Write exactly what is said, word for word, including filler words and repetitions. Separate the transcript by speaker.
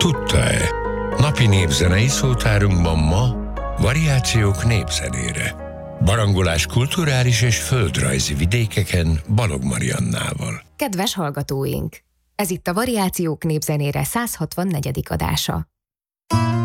Speaker 1: Tudta-e? Napi népzenei szótárunkban ma variációk népzenére. Barangolás kulturális és földrajzi vidékeken Balog Mariannával.
Speaker 2: Kedves hallgatóink! Ez itt a Variációk népzenére száz hatvannegyedik adása.